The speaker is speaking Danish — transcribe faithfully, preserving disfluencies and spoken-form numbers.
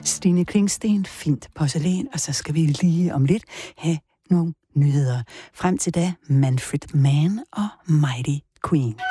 Stine Klingsten, fint porcelæn, og så skal vi lige om lidt have nogle nyheder. Frem til da, Manfred Mann og Mighty Queen.